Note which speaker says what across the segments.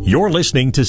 Speaker 1: You're listening to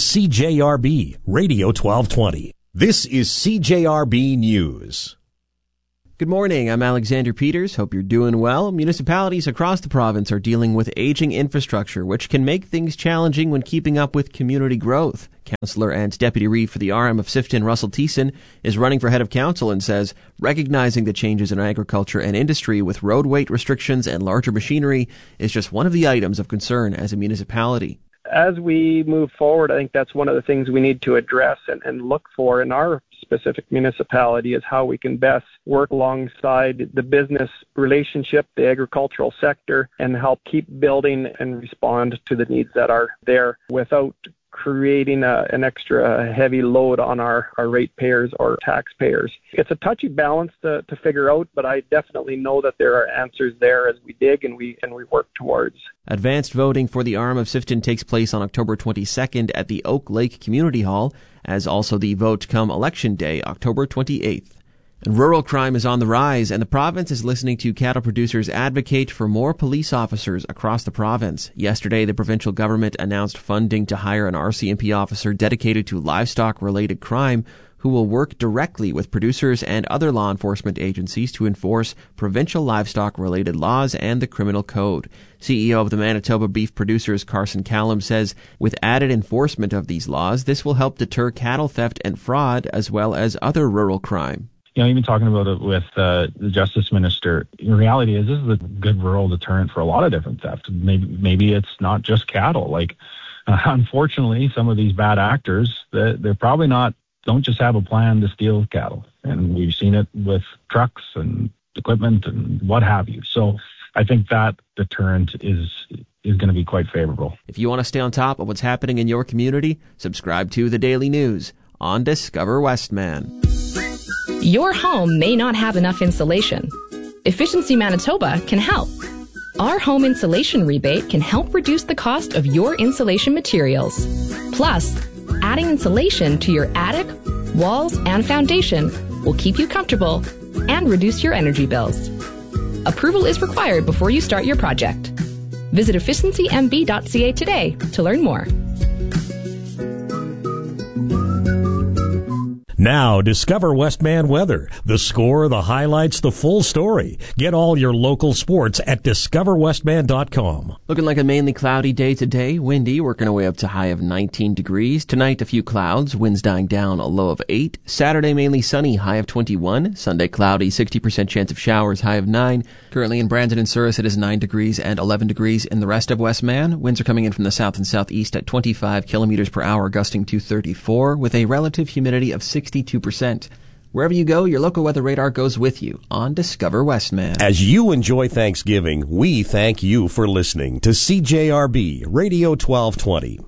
Speaker 1: CJRB Radio 1220. This is CJRB News.
Speaker 2: Good morning, I'm Alexander Peters. Hope you're doing well. Municipalities across the province are dealing with aging infrastructure, which can make things challenging when keeping up with community growth. Councillor and Deputy Reeve for the RM of Sifton, Russell Thiessen, is running for head of council and says recognizing the changes in agriculture and industry with road weight restrictions and larger machinery is just one of the items of concern as a municipality.
Speaker 3: As we move forward, I think that's one of the things we need to address and look for in our specific municipality is how we can best work alongside the business relationship, the agricultural sector, and help keep building and respond to the needs that are there without creating an extra heavy load on our ratepayers or taxpayers. It's a touchy balance to figure out, but I definitely know that there are answers there as we dig and we work towards.
Speaker 2: Advanced voting for the RM of Sifton takes place on October 22nd at the Oak Lake Community Hall, as also the vote come Election Day, October 28th. And rural crime is on the rise, and the province is listening to cattle producers advocate for more police officers across the province. Yesterday, the provincial government announced funding to hire an RCMP officer dedicated to livestock-related crime who will work directly with producers and other law enforcement agencies to enforce provincial livestock-related laws and the criminal code. CEO of the Manitoba Beef Producers, Carson Callum, says with added enforcement of these laws, this will help deter cattle theft and fraud as well as other rural crime.
Speaker 4: You know, even talking about it with the Justice Minister, in reality is this is a good rural deterrent for a lot of different theft. Maybe it's not just cattle. Unfortunately, some of these bad actors, they're probably don't just have a plan to steal cattle. And we've seen it with trucks and equipment and what have you. So I think that deterrent is going to be quite favorable.
Speaker 2: If you want to stay on top of what's happening in your community, subscribe to The Daily News on Discover Westman.
Speaker 5: Your home may not have enough insulation. Efficiency Manitoba can help. Our home insulation rebate can help reduce the cost of your insulation materials. Plus, adding insulation to your attic, walls, and foundation will keep you comfortable and reduce your energy bills. Approval is required before you start your project. Visit efficiencymb.ca today to learn more.
Speaker 1: Now, discover Westman weather. The score, the highlights, the full story. Get all your local sports at discoverwestman.com.
Speaker 2: Looking like a mainly cloudy day today. Windy, working our way up to high of 19 degrees. Tonight, a few clouds. Winds dying down, a low of 8. Saturday, mainly sunny, high of 21. Sunday, cloudy, 60% chance of showers, high of 9. Currently in Brandon and Souris, it is 9 degrees and 11 degrees in the rest of Westman. Winds are coming in from the south and southeast at 25 kilometers per hour, gusting to 34, with a relative humidity of 62%. Wherever you go, your local weather radar goes with you on Discover Westman.
Speaker 1: As you enjoy Thanksgiving, we thank you for listening to CJRB Radio 1220.